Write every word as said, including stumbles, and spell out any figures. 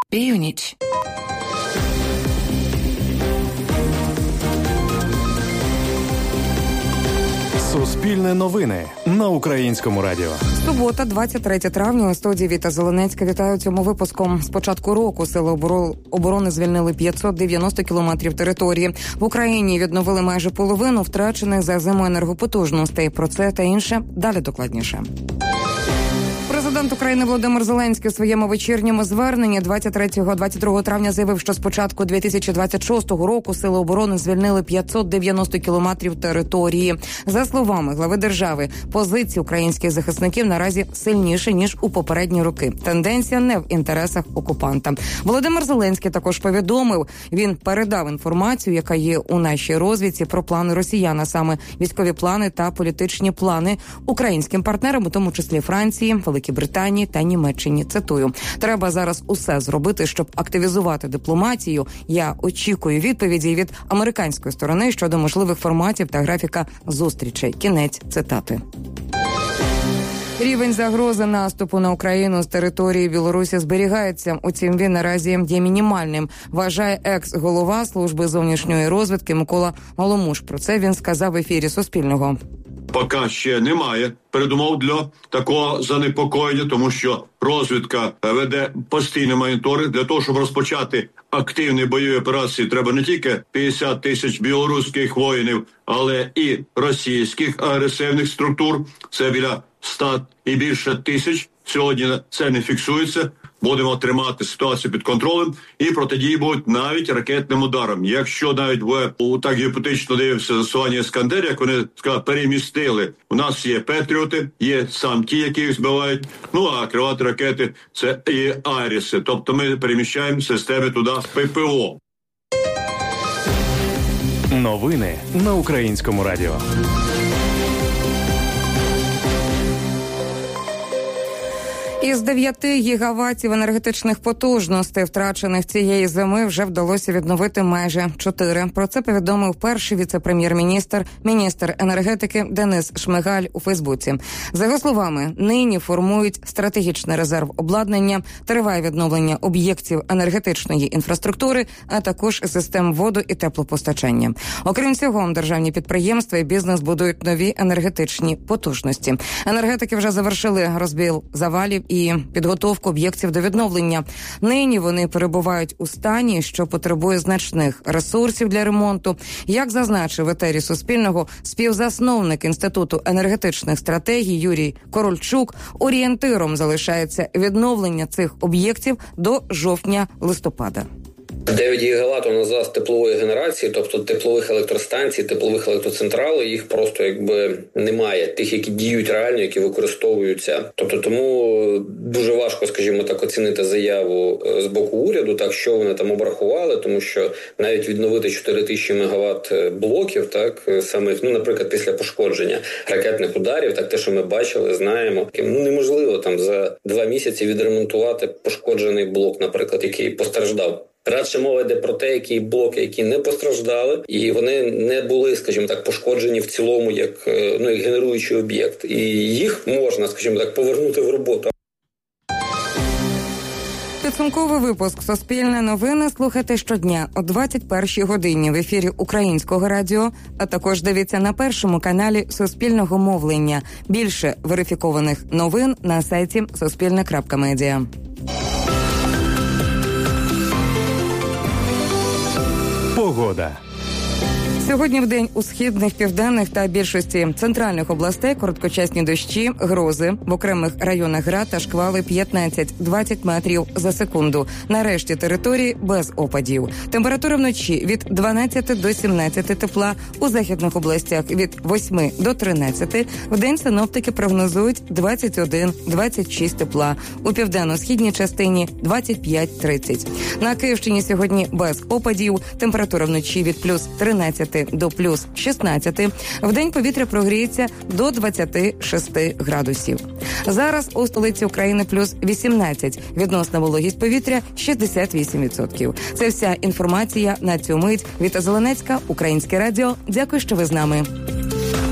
Північ. Суспільне новини на Українському радіо. Субота, двадцять третє травня, у студії Віта Зеленецька. Вітаю цьому випуску. З початку року Сили оборони звільнили п'ятсот дев'яносто кілометрів території. В Україні відновили майже половину втрачених за зиму енергопотужностей. Про це та інше далі докладніше. Президент України Володимир Зеленський у своєму вечірньому зверненні двадцять третього - двадцять другого травня заявив, що з початку дві тисячі двадцять шостого року Сили оборони звільнили п'ятсот дев'яносто кілометрів території. За словами глави держави, позиції українських захисників наразі сильніші, ніж у попередні роки. Тенденція не в інтересах окупанта. Володимир Зеленський також повідомив, він передав інформацію, яка є у нашій розвідці, про плани росіян, а саме військові плани та політичні плани українським партнерам, у тому числі Франції, Великій Британії та Німеччині. Цитую: «Треба зараз усе зробити, щоб активізувати дипломатію. Я очікую відповіді від американської сторони щодо можливих форматів та графіка зустрічей». Кінець цитати. Рівень загрози наступу на Україну з території Білорусі зберігається. Утім, він наразі є мінімальним, вважає екс-голова служби зовнішньої розвідки Микола Маломуш. Про це він сказав в ефірі Суспільного. Поки ще немає передумов для такого занепокоєння, тому що розвідка веде постійний моніторинг. Для того, щоб розпочати активні бойові операції, треба не тільки п'ятдесят тисяч білоруських воїнів, але і російських агресивних структур. Це біля ста і більше тисяч. Сьогодні це не фіксується. Будемо тримати ситуацію під контролем і протидії будуть навіть ракетним ударом. Якщо навіть ви так гіпотетично дивився засування Іскандер, як вони сказали, перемістили. У нас є Петріоти, є сам ті, які їх збивають. Ну а крилаті ракети – це і Айріси. Тобто ми переміщаємо системи туди ППО. Новини на Українському радіо. Із дев'яти гігаватів енергетичних потужностей, втрачених цієї зими, вже вдалося відновити майже чотири. Про це повідомив перший віце-прем'єр-міністр, міністр енергетики Денис Шмигаль у Фейсбуці. За його словами, нині формують стратегічний резерв обладнання, триває відновлення об'єктів енергетичної інфраструктури, а також систем воду- і теплопостачання. Окрім цього, державні підприємства і бізнес будують нові енергетичні потужності. Енергетики вже завершили розбіл завалів і підготовку об'єктів до відновлення. Нині вони перебувають у стані, що потребує значних ресурсів для ремонту. Як зазначив в етері Суспільного співзасновник Інституту енергетичних стратегій Юрій Корольчук, орієнтиром залишається відновлення цих об'єктів до жовтня-листопада. дев'ять гігават у нас зараз теплової генерації, тобто теплових електростанцій, теплових електроцентралей, їх просто якби немає. Тих, які діють реально, які використовуються. Тобто тому дуже важко, скажімо так, оцінити заяву з боку уряду, так що вони там обрахували, тому що навіть відновити чотири тисячі мегаватт блоків, так, самих, ну, наприклад, після пошкодження ракетних ударів, так те, що ми бачили, знаємо, ну, неможливо там за два місяці відремонтувати пошкоджений блок, наприклад, який постраждав. Радше мова йде про те, які блоки, які не постраждали, і вони не були, скажімо так, пошкоджені в цілому як, ну, як генеруючий об'єкт. І їх можна, скажімо так, повернути в роботу. Підсумковий випуск «Суспільне новини» слухайте щодня о двадцять першій годині в ефірі Українського радіо, а також дивіться на першому каналі Суспільного мовлення. Більше верифікованих новин на сайті суспільне крапка медіа. Погода. Сьогодні вдень у східних, південних та більшості центральних областей короткочасні дощі, грози, в окремих районах град та шквали п'ятнадцять-двадцять метрів за секунду. На решті території без опадів. Температура вночі від дванадцяти до сімнадцяти тепла, у західних областях від восьми до тринадцяти. Вдень синоптики прогнозують двадцять один - двадцять шість тепла. У південно-східній частині двадцять п'ять - тридцять. На Київщині сьогодні без опадів. Температура вночі від плюс тринадцяти до плюс шістнадцяти. Вдень повітря прогріється до двадцяти шести градусів. Зараз у столиці України плюс вісімнадцять. Відносна вологість повітря шістдесят вісім відсотків. Це вся інформація на цю мить. Віта Зеленецька, Українське радіо. Дякую, що ви з нами.